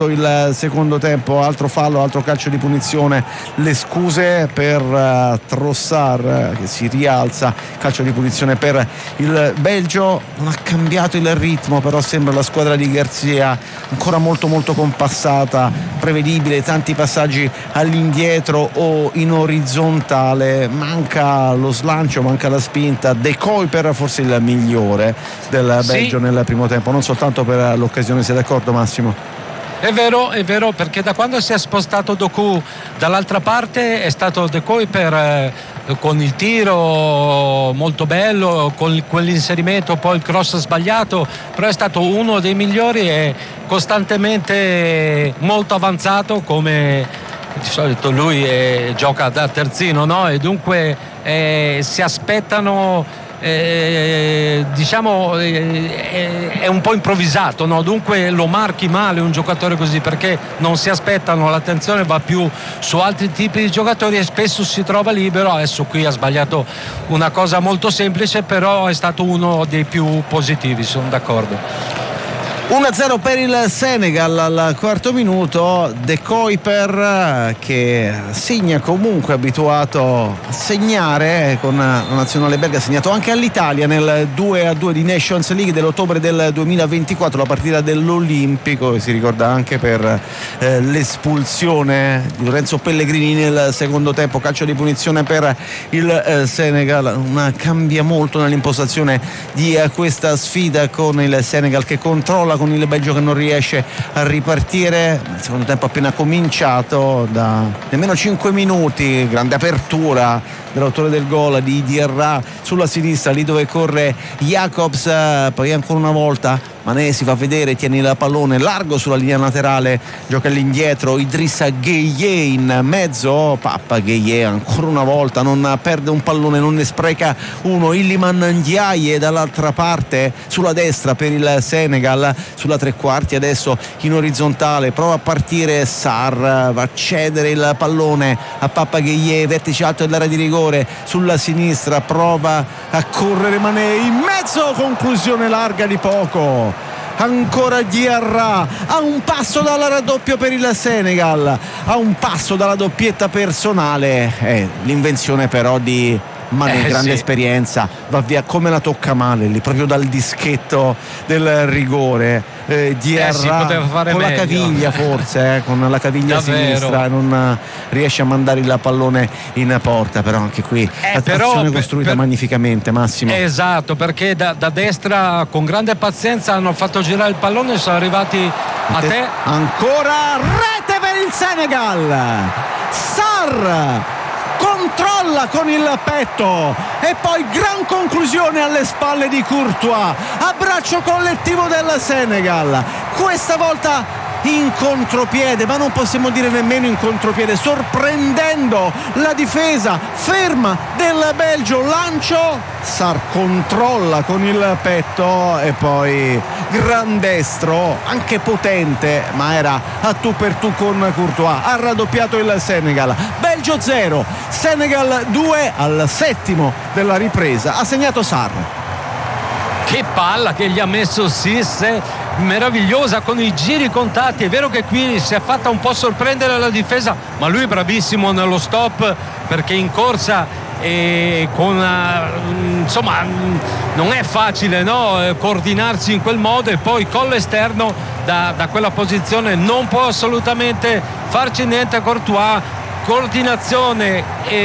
il secondo tempo, altro fallo, altro calcio di punizione, le scuse per Trossard che si rialza, calcio di punizione per il Belgio. Non ha cambiato il ritmo, però sembra la squadra di Garcia ancora molto molto compassata, prevedibile, tanti passaggi all'indietro o in orizzontale, manca lo slancio, manca la spinta. De Kuiper forse il migliore del Belgio nel primo tempo, non soltanto per l'occasione. Sei d'accordo, Massimo? È vero, perché da quando si è spostato Doku dall'altra parte è stato De Kuiper con il tiro molto bello, con quell'inserimento, poi il cross sbagliato, però è stato uno dei migliori e costantemente molto avanzato, come di solito lui gioca da terzino, no? E dunque si aspettano, diciamo, è un po' improvvisato, no? Dunque lo marchi male un giocatore così, perché non si aspettano, l'attenzione va più su altri tipi di giocatori e spesso si trova libero. Adesso qui ha sbagliato una cosa molto semplice, però è stato uno dei più positivi, sono d'accordo. 1-0 per il Senegal al quarto minuto. De Kuiper che segna, comunque abituato a segnare con la nazionale belga, ha segnato anche all'Italia nel 2-2 di Nations League dell'ottobre del 2024, la partita dell'Olimpico, che si ricorda anche per l'espulsione di Lorenzo Pellegrini nel secondo tempo. Calcio di punizione per il Senegal. Cambia molto nell'impostazione di questa sfida, con il Senegal che controlla, con il Belgio che non riesce a ripartire. Il secondo tempo appena cominciato, da nemmeno 5 minuti, grande apertura dell'autore del gol di Diarra sulla sinistra, lì dove corre Jacobs, poi ancora una volta Mané si fa vedere, tiene il pallone largo sulla linea laterale, gioca all'indietro Idrissa Gueye in mezzo, Papa Gueye ancora una volta non perde un pallone, non ne spreca uno. Iliman Ndiaye dall'altra parte sulla destra per il Senegal, sulla tre quarti adesso in orizzontale, prova a partire Sarr, va a cedere il pallone a Papa Gueye, vertice alto dell'area di rigore sulla sinistra, prova a correre Mané in mezzo, conclusione larga di poco. Ancora Diarra, a un passo dal raddoppio per il Senegal, a un passo dalla doppietta personale. L'invenzione però di Mané, grande esperienza, va via come la tocca male lì, proprio dal dischetto del rigore. Diarra con meglio. La caviglia forse, con la caviglia sinistra non riesce a mandare il pallone in porta, però anche qui azione costruita magnificamente, Massimo. Esatto, perché da destra con grande pazienza hanno fatto girare il pallone e sono arrivati a te. Ancora rete per il Senegal. Sarr controlla con il petto e poi gran conclusione alle spalle di Courtois, abbraccio collettivo del Senegal, questa volta in contropiede, ma non possiamo dire nemmeno in contropiede, sorprendendo la difesa ferma del Belgio. Lancio, Sarr controlla con il petto e poi gran destro, anche potente, ma era a tu per tu con Courtois. Ha raddoppiato il Senegal. Belgio 0, Senegal 2 al settimo della ripresa. Ha segnato Sarr. Che palla che gli ha messo Cisse, meravigliosa, con i giri contatti. È vero che qui si è fatta un po' sorprendere la difesa, ma lui è bravissimo nello stop, perché in corsa e con insomma non è facile, no? Coordinarsi in quel modo, e poi con l'esterno da quella posizione non può assolutamente farci niente a Courtois. Coordinazione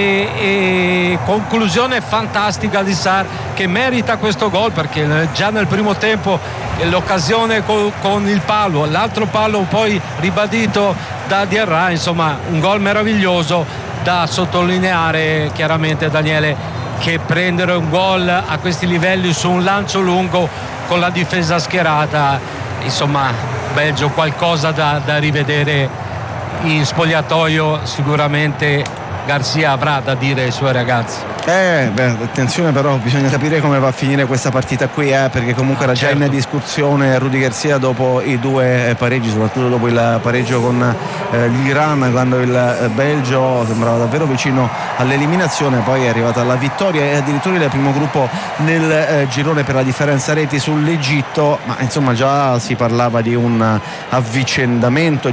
e conclusione fantastica di Sarr, che merita questo gol, perché già nel primo tempo l'occasione con il palo, l'altro palo poi ribadito da Diarra, insomma un gol meraviglioso da sottolineare. Chiaramente, Daniele, che prendere un gol a questi livelli su un lancio lungo con la difesa schierata, insomma Belgio qualcosa da rivedere in spogliatoio. Sicuramente Garcia avrà da dire ai suoi ragazzi. Attenzione, però bisogna capire come va a finire questa partita qui, perché comunque era già in discussione Rudy Garcia dopo i due pareggi, soprattutto dopo il pareggio con l'Iran, quando il Belgio sembrava davvero vicino all'eliminazione. Poi è arrivata la vittoria e addirittura il primo gruppo nel girone per la differenza reti sull'Egitto, ma insomma già si parlava di un avvicendamento